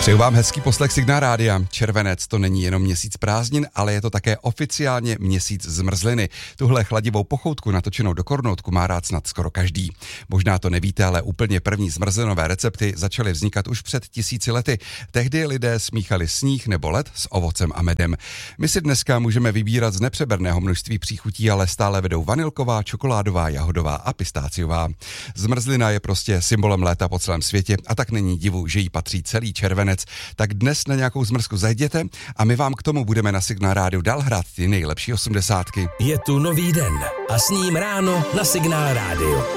Přeju vám hezký poslech Signál Rádia. Červenec to není jenom měsíc prázdnin, ale je to také oficiálně měsíc zmrzliny. Tuhle chladivou pochoutku natočenou do kornoutku má rád snad skoro každý. Možná to nevíte, ale úplně první zmrzlinové recepty začaly vznikat už před 1000 lety. Tehdy lidé smíchali sníh nebo led s ovocem a medem. My si dneska můžeme vybírat z nepřeberného množství příchutí, ale stále vedou vanilková, čokoládová, jahodová a pistáciová. Zmrzlina je prostě symbolem léta po celém světě a tak není divu, že jí patří celý červenec. Tak dnes na nějakou zmrzku zajděte a my vám k tomu budeme na Signál Rádiu dál hrát ty nejlepší 80. Je tu nový den a s ním ráno na Signál Rádiu.